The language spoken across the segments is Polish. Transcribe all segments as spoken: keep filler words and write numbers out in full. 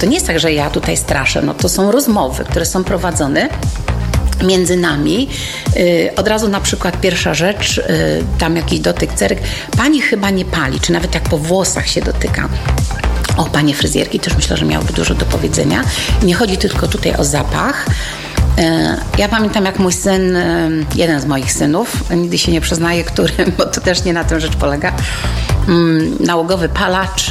to nie jest tak, że ja tutaj straszę, no to są rozmowy, które są prowadzone między nami. Od razu na przykład pierwsza rzecz, tam jakiś dotyk, cerek. Pani chyba nie pali, czy nawet jak po włosach się dotyka. O, panie fryzjerki też myślę, że miałyby dużo do powiedzenia. Nie chodzi tylko tutaj o zapach. Ja pamiętam, jak mój syn, jeden z moich synów, nigdy się nie przyznaję, który, bo to też nie na tym rzecz polega, nałogowy palacz,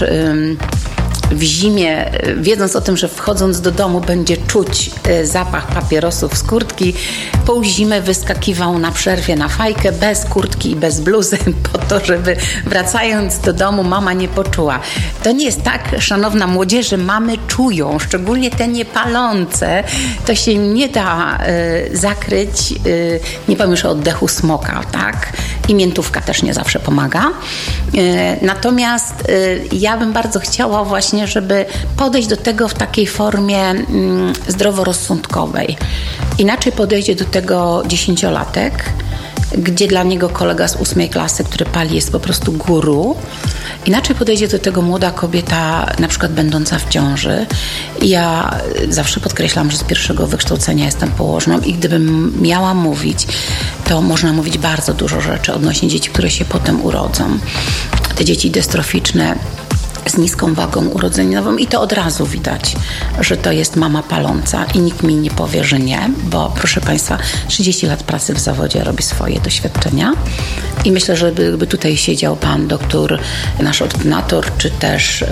w zimie, wiedząc o tym, że wchodząc do domu będzie czuć zapach papierosów z kurtki, pół zimy wyskakiwał na przerwie na fajkę bez kurtki i bez bluzy po to, żeby wracając do domu mama nie poczuła. To nie jest tak, szanowna młodzież, że mamy czują, szczególnie te niepalące. To się nie da y, zakryć, y, nie powiem już o oddechu smoka, tak? I miętówka też nie zawsze pomaga. Y, natomiast y, ja bym bardzo chciała właśnie, żeby podejść do tego w takiej formie mm, zdroworozsądkowej. Inaczej podejdzie do tego dziesięciolatek, gdzie dla niego kolega z ósmej klasy, który pali, jest po prostu guru. Inaczej podejdzie do tego młoda kobieta, na przykład będąca w ciąży. Ja zawsze podkreślam, że z pierwszego wykształcenia jestem położną i gdybym miała mówić, to można mówić bardzo dużo rzeczy odnośnie dzieci, które się potem urodzą. Te dzieci dystroficzne, z niską wagą urodzeniową i to od razu widać, że to jest mama paląca i nikt mi nie powie, że nie, bo proszę Państwa, trzydzieści lat pracy w zawodzie robi swoje doświadczenia i myślę, że gdyby tutaj siedział pan doktor, nasz ordynator, czy też y,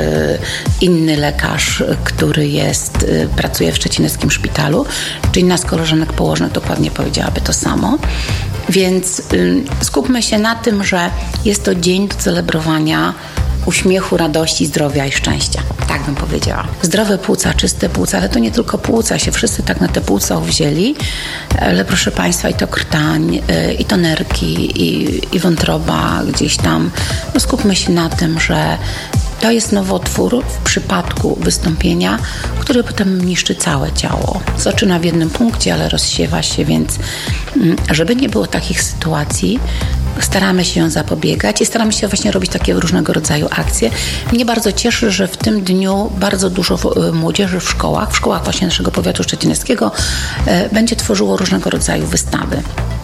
inny lekarz, który jest, y, pracuje w szczecineckim szpitalu, czy inna z koleżanek położnych dokładnie powiedziałaby to samo. Więc y, skupmy się na tym, że jest to dzień do celebrowania uśmiechu, radości, zdrowia i szczęścia. Tak bym powiedziała. Zdrowe płuca, czyste płuca, ale to nie tylko płuca, się wszyscy tak na te płuca uwzięli, ale proszę Państwa, i to krtań, i to nerki, i, i wątroba gdzieś tam. No skupmy się na tym, że to jest nowotwór w przypadku wystąpienia, który potem niszczy całe ciało. Zaczyna w jednym punkcie, ale rozsiewa się, więc żeby nie było takich sytuacji, staramy się ją zapobiegać i staramy się właśnie robić takie różnego rodzaju akcje. Mnie bardzo cieszy, że w tym dniu bardzo dużo młodzieży w szkołach, w szkołach właśnie naszego powiatu szczecineckiego będzie tworzyło różnego rodzaju wystawy.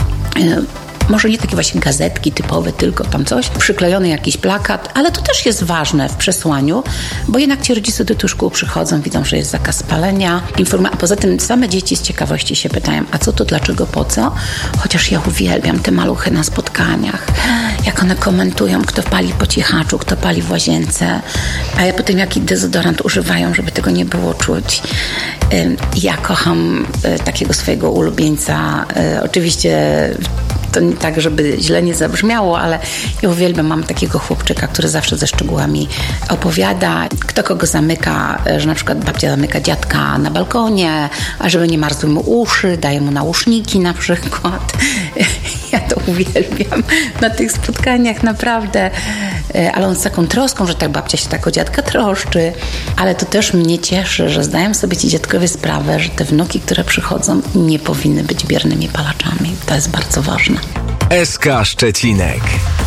Może nie takie właśnie gazetki typowe, tylko tam coś, przyklejony jakiś plakat, ale to też jest ważne w przesłaniu, bo jednak ci rodzice do tych szkół przychodzą, widzą, że jest zakaz palenia, informa- a poza tym same dzieci z ciekawości się pytają, a co to, dlaczego, po co? Chociaż ja uwielbiam te maluchy na spotkaniach, jak one komentują, kto pali po cichaczu, kto pali w łazience, a ja potem jaki dezodorant używają, żeby tego nie było czuć. Ja kocham takiego swojego ulubieńca, oczywiście to nie tak, żeby źle nie zabrzmiało, ale ja uwielbiam, mam takiego chłopczyka, który zawsze ze szczegółami opowiada, kto kogo zamyka, że na przykład babcia zamyka dziadka na balkonie, a żeby nie marzły mu uszy, daje mu nauszniki na przykład. Ja to uwielbiam na tych spotkaniach, naprawdę. Ale on z taką troską, że tak babcia się tak o dziadka troszczy, ale to też mnie cieszy, że zdają sobie ci dziadkowie sprawę, że te wnuki, które przychodzą, nie powinny być biernymi palaczami. To jest bardzo ważne. S K Szczecinek.